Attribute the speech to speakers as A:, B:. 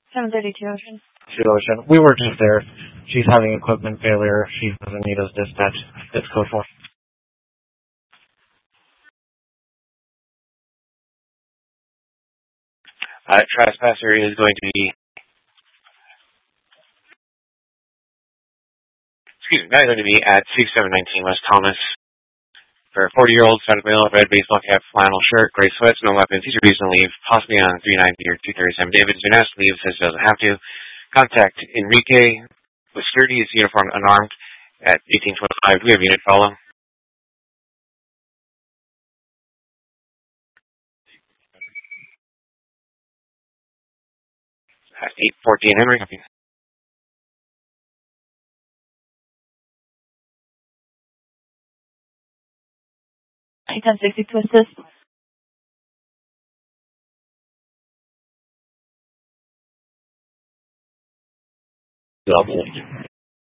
A: 732 Ocean.
B: To Ocean. We were just there. She's having equipment failure. She doesn't need us dispatched. It's code 4.
C: Trespasser is going to be... That is going to be at 2719 West Thomas. For a 40-year-old, Hispanic male, red baseball cap, flannel shirt, gray sweats, no weapons. He's refusing to leave, possibly on 390 or 237. David's been asked to leave, says he doesn't have to. Contact Enrique with security, is uniformed, unarmed, at 1825. Do we have unit follow? At 814 Henry.
A: 1060 to assist.
D: Double.